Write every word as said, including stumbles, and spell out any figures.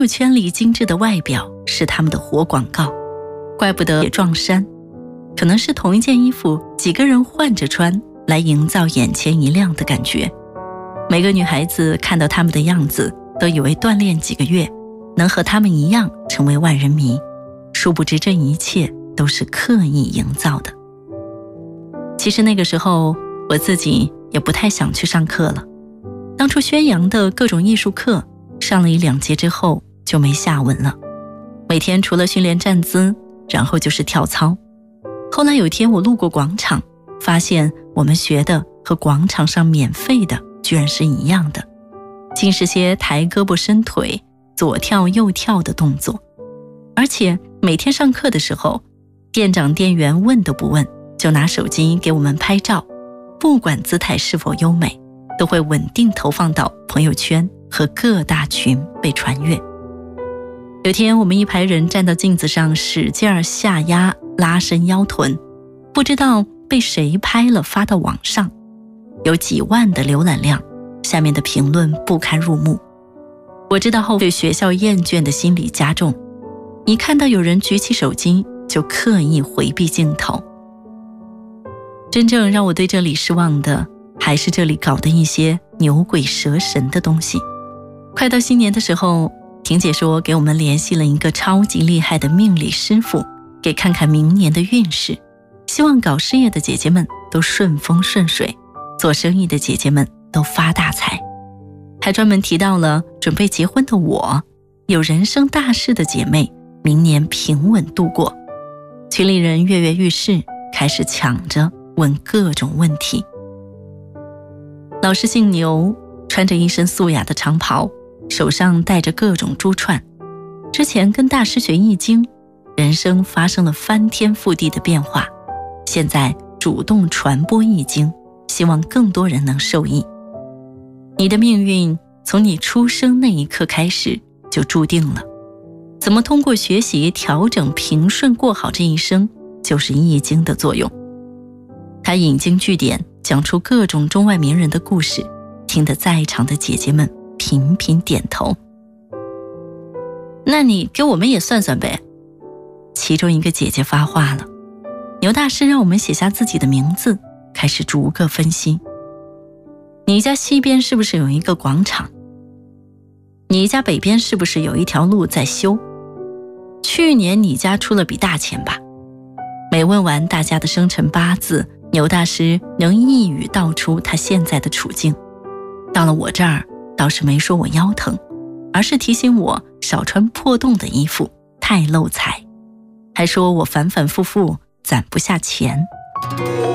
友圈里精致的外表是他们的活广告，怪不得也撞衫，可能是同一件衣服几个人换着穿，来营造眼前一亮的感觉。每个女孩子看到他们的样子，都以为锻炼几个月能和他们一样成为万人迷，殊不知这一切都是刻意营造的。其实那个时候我自己也不太想去上课了，当初宣扬的各种艺术课上了一两节之后就没下文了，每天除了训练站姿，然后就是跳操。后来有一天我路过广场，发现我们学的和广场上免费的居然是一样的，竟是些抬胳膊伸腿左跳右跳的动作。而且每天上课的时候，店长店员问都不问，就拿手机给我们拍照，不管姿态是否优美，都会稳定投放到朋友圈和各大群被传阅。有天我们一排人站到镜子上使劲下压拉伸腰臀，不知道被谁拍了发到网上，有几万的浏览量，下面的评论不堪入目。我知道后对学校厌倦的心理加重，一看到有人举起手机就刻意回避镜头。真正让我对这里失望的还是这里搞的一些牛鬼蛇神的东西。快到新年的时候，婷姐说给我们联系了一个超级厉害的命理师傅，给看看明年的运势，希望搞事业的姐姐们都顺风顺水，做生意的姐姐们都发大财。还专门提到了准备结婚的我，有人生大事的姐妹明年平稳度过。群里人跃跃欲试，开始抢着问各种问题。老师姓牛，穿着一身素雅的长袍，手上戴着各种珠串。之前跟大师学易经，人生发生了翻天覆地的变化，现在主动传播易经，希望更多人能受益。你的命运从你出生那一刻开始就注定了，怎么通过学习调整平顺过好这一生，就是易经的作用。他引经据典，讲出各种中外名人的故事，听得在场的姐姐们频频点头。那你给我们也算算呗。其中一个姐姐发话了，牛大师让我们写下自己的名字，开始逐个分析。你家西边是不是有一个广场？你家北边是不是有一条路在修？去年你家出了笔大钱吧？每问完大家的生辰八字，牛大师能一语道出他现在的处境。到了我这儿，倒是没说我腰疼，而是提醒我少穿破洞的衣服，太漏财，还说我反反复复攒不下钱。